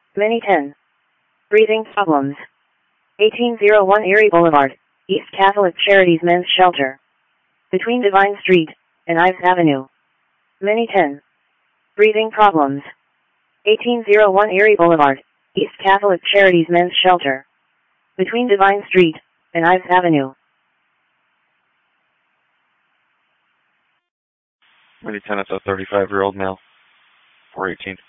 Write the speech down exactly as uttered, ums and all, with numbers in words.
Many ten. Breathing problems. eighteen oh one Erie Boulevard, East Catholic Charities Men's Shelter. Between Divine Street and Ives Avenue. Many ten. Breathing problems. eighteen oh one Erie Boulevard, East Catholic Charities Men's Shelter. Between Divine Street and Ives Avenue. Many ten, it's a thirty-five-year-old male. four eighteen.